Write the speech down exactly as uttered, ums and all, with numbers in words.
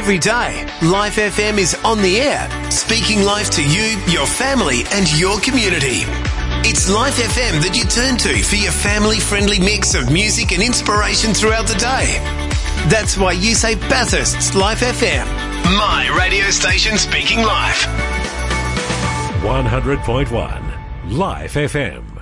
Every day, Life F M is on the air, speaking life to you, your family and your community. It's Life F M that you turn to for your family-friendly mix of music and inspiration throughout the day. That's why you say Bathurst's Life F M. My radio station speaking life. one hundred point one Life F M.